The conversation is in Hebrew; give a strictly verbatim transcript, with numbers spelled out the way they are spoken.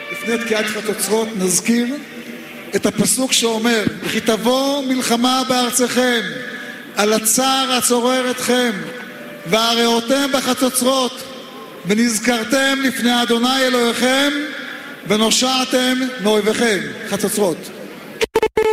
לפני תקיעת חצוצרות נזכיר את הפסוק שאומר: וכי תבוא מלחמה בארצכם על הצער הצורר אתכם והראותם בחצוצרות ונזכרתם לפני אדוני אלוהיכם ונושעתם מאויביכם. חצוצרות.